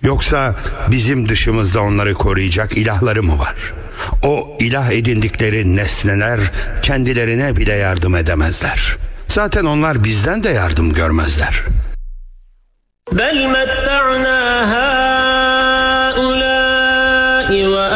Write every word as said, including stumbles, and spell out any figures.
Yoksa bizim dışımızda onları koruyacak ilahları mı var? O ilah edindikleri nesneler kendilerine bile yardım edemezler. Zaten onlar bizden de yardım görmezler. بَلْ مَتَّعْنَا هَٰؤُلَاءِ